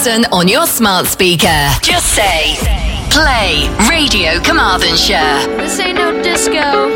button on your smart speaker. Just say, play Radio Carmarthenshire. This ain't no disco.